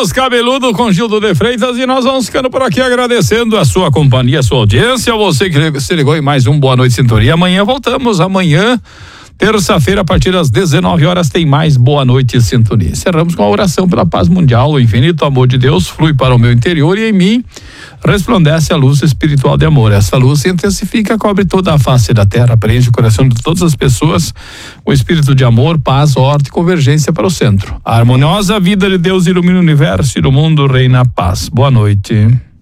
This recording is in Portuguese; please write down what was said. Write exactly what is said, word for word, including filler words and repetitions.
dos Cabeludos com Gildo de Freitas e nós vamos ficando por aqui agradecendo a sua companhia, a sua audiência, você que se ligou em mais um Boa Noite Sintonia. Amanhã voltamos, amanhã terça-feira, a partir das dezenove horas, tem mais Boa Noite Sintonia. Encerramos com a oração pela paz mundial. O infinito amor de Deus flui para o meu interior e em mim resplandece a luz espiritual de amor. Essa luz se intensifica, cobre toda a face da terra, preenche o coração de todas as pessoas. O espírito de amor, paz, ordem e convergência para o centro. A harmoniosa vida de Deus ilumina o universo e no mundo reina a paz. Boa noite.